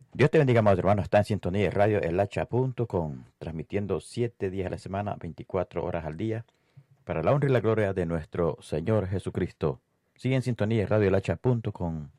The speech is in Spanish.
Dios te bendiga, amados hermanos. Está en sintonía de Radio elhacha.com, transmitiendo 7 días a la semana, 24 horas al día, para la honra y la gloria de nuestro Señor Jesucristo. Sigue en sintonía de Radio elhacha.com.